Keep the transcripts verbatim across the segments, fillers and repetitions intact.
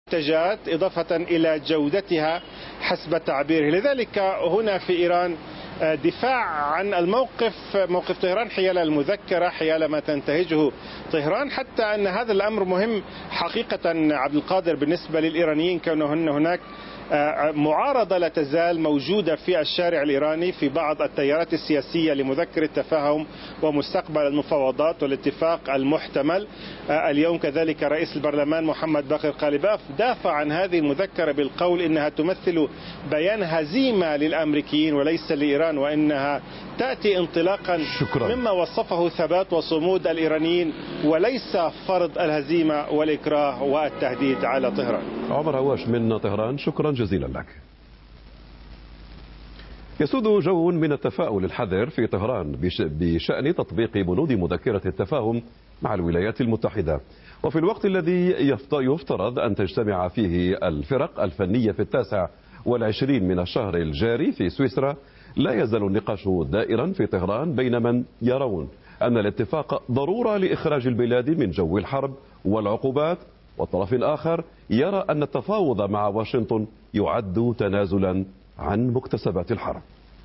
منتجات إضافة إلى جودتها حسب تعبيره. لذلك هنا في إيران دفاع عن الموقف، موقف طهران حيال المذكرة، حيال ما تنتهجه طهران، حتى أن هذا الأمر مهم حقيقة عبد القادر بالنسبة للإيرانيين، كونه هناك معارضة لا تزال موجودة في الشارع الإيراني في بعض التيارات السياسية لمذكر التفاهم ومستقبل المفاوضات والاتفاق المحتمل. اليوم كذلك رئيس البرلمان محمد باقر قالباف دافع عن هذه المذكرة بالقول إنها تمثل بيان هزيمة للأمريكيين وليس لإيران، وإنها تأتي انطلاقا شكرا. مما وصفه ثبات وصمود الإيرانيين وليس فرض الهزيمة والإكراه والتهديد على طهران. عمر هواش من طهران، شكرا جزيلا لك. يسود جو من التفاؤل الحذر في طهران بشأن تطبيق بنود مذكرة التفاهم مع الولايات المتحدة، وفي الوقت الذي يفترض أن تجتمع فيه الفرق الفنية في التاسع والعشرين من الشهر الجاري في سويسرا، لا يزال النقاش دائرا في طهران بين من يرون أن الاتفاق ضرورة لإخراج البلاد من جو الحرب والعقوبات، والطرف الآخر يرى أن التفاوض مع واشنطن يعد تنازلا عن مكتسبات الحرب.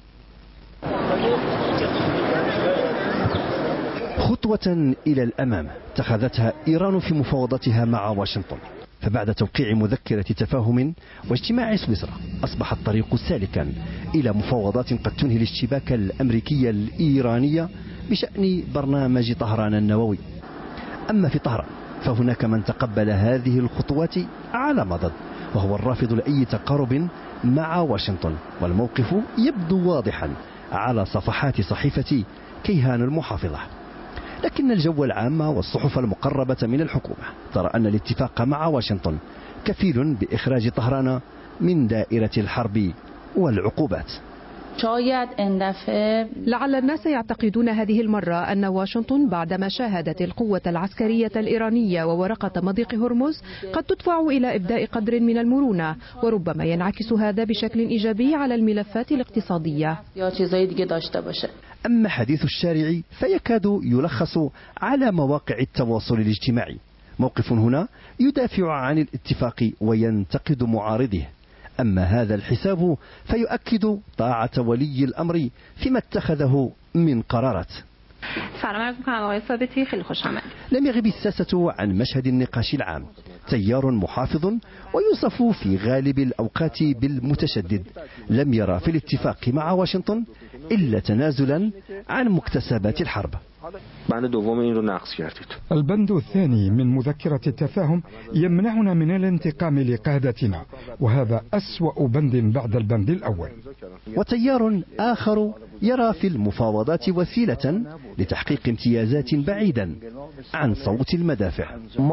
خطوة إلى الأمام اتخذتها إيران في مفاوضاتها مع واشنطن، فبعد توقيع مذكرة تفاهم واجتماع سويسرا أصبح الطريق سالكا إلى مفاوضات قد تنهي الاشتباك الأمريكي الإيراني بشأن برنامج طهران النووي. أما في طهران فهناك من تقبل هذه الخطوات على مضض، وهو الرافض لأي تقارب مع واشنطن، والموقف يبدو واضحا على صفحات صحيفة كيهان المحافظة. لكن الجو العام والصحف المقربة من الحكومة ترى أن الاتفاق مع واشنطن كفيل بإخراج طهران من دائرة الحرب والعقوبات. لعل الناس يعتقدون هذه المرة أن واشنطن بعدما شاهدت القوة العسكرية الإيرانية وورقة مضيق هرمز قد تدفع إلى إبداء قدر من المرونة، وربما ينعكس هذا بشكل إيجابي على الملفات الاقتصادية. أما حديث الشارع فيكاد يلخص على مواقع التواصل الاجتماعي. موقف هنا يدافع عن الاتفاق وينتقد معارضه، أما هذا الحساب فيؤكد طاعة ولي الأمر فيما اتخذه من قرارات. لم يغب الساسة عن مشهد النقاش العام. تيار محافظ ويوصف في غالب الأوقات بالمتشدد لم يرى في الاتفاق مع واشنطن إلا تنازلا عن مكتسبات الحرب. البند الثاني من مذكرة التفاهم يمنعنا من الانتقام لقادتنا، وهذا أسوأ بند بعد البند الأول. وتيار آخر يرى في المفاوضات وسيلة لتحقيق امتيازات بعيدا عن صوت المدافع.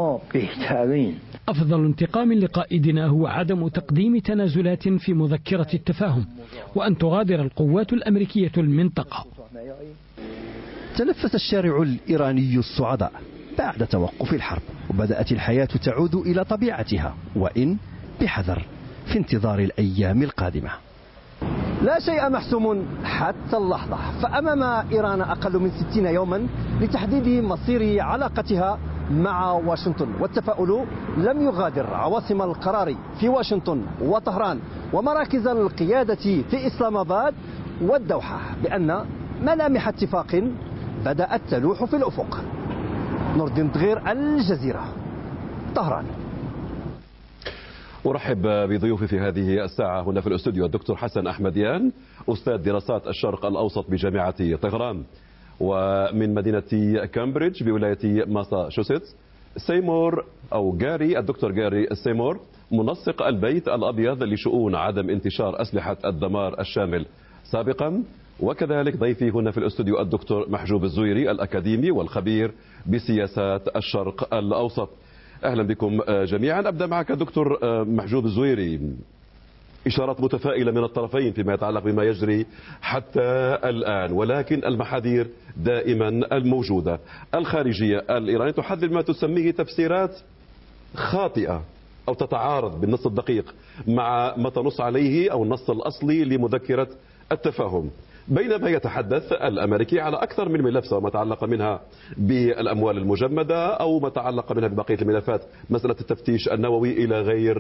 أفضل انتقام لقائدنا هو عدم تقديم تنازلات في مذكرة التفاهم، وأن تغادر القوات الأمريكية المنطقة. تنفس الشارع الإيراني الصعداء بعد توقف الحرب، وبدأت الحياة تعود إلى طبيعتها، وإن بحذر في انتظار الأيام القادمة. لا شيء محسوم حتى اللحظة، فأمام إيران أقل من ستين يوما لتحديد مصير علاقتها مع واشنطن، والتفاؤل لم يغادر عواصم القرار في واشنطن وطهران ومراكز القيادة في إسلام آباد والدوحة بأن ملامح اتفاق بدأت تلوح في الأفق. نور الدين دغير، الجزيرة، طهران. أرحب بضيوفي في هذه الساعة هنا في الاستوديو الدكتور حسن أحمديان، أستاذ دراسات الشرق الأوسط بجامعة طهران، ومن مدينة كامبريدج بولاية ماساتشوستس سيمور أو جاري، الدكتور جاري سيمور، منسق البيت الأبيض لشؤون عدم انتشار أسلحة الدمار الشامل سابقا، وكذلك ضيفي هنا في الاستوديو الدكتور محجوب الزويري، الأكاديمي والخبير بسياسات الشرق الأوسط. أهلا بكم جميعا. أبدأ معك دكتور محجوب الزويري. إشارات متفائلة من الطرفين فيما يتعلق بما يجري حتى الآن، ولكن المحاذير دائما الموجودة. الخارجية الإيرانية تحذر ما تسميه تفسيرات خاطئة أو تتعارض بالنص الدقيق مع ما تنص عليه أو النص الأصلي لمذكرة التفاهم، بينما يتحدث الأمريكي على أكثر من ملف، سواء ما تعلق منها بالأموال المجمدة أو ما تعلق منها ببقية الملفات، مسألة التفتيش النووي إلى غير